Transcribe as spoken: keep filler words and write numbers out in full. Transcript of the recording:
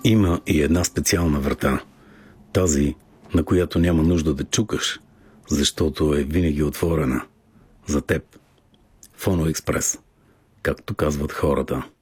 Има и една специална врата. Тази, на която няма нужда да чукаш, защото е винаги отворена. За теб. Фоно Експрес, както казват хората.